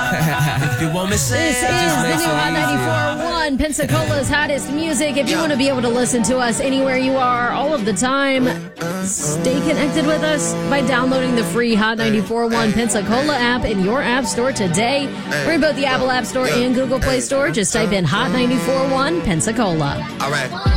If you want me to This is the new Hot 94.1 Pensacola's hottest music. If you want to be able to listen to us anywhere you are, all of the time, stay connected with us by downloading the free Hot 94.1 Pensacola app in your app store today. Or in both the Apple App Store and Google Play Store. Just type in Hot 94.1 Pensacola. All right.